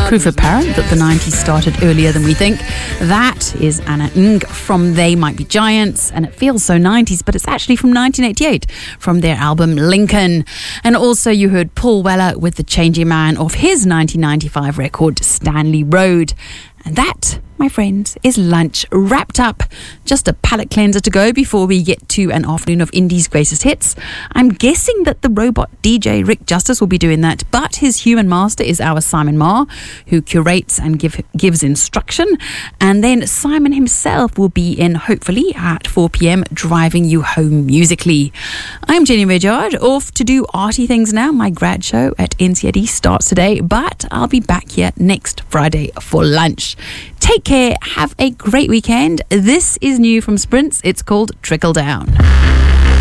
proof apparent that the 90s started earlier than we think. That is Anna Ng from They Might Be Giants, and it feels so 90s, but it's actually from 1988 from their album Lincoln. And also you heard Paul Weller with The Changing Man off his 1995 record Stanley Road. And that, my friends, is lunch wrapped up. Just a palate cleanser to go before we get to an afternoon of Indie's greatest hits. I'm guessing that the robot DJ Rick Justice will be doing that, but his human master is our Simon Marr, who curates and gives instruction. And then Simon himself will be in, hopefully, at 4 p.m, driving you home musically. I'm Jenny Redyard, off to do arty things now. My grad show at NCAD starts today, but I'll be back here next Friday for lunch. Take care. Have a great weekend. This is new from Sprints. It's called Trickle Down.